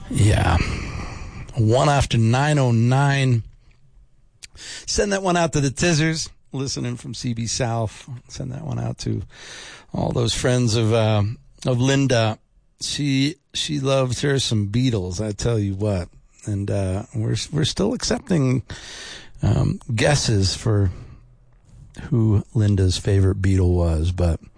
Yeah. 1 after 9:09. Send that one out to the Tizzers, listening from CB South. Send that one out to all those friends of Linda. She loves her some Beatles, I tell you what. And we're still accepting guesses for who Linda's favorite Beatle was, but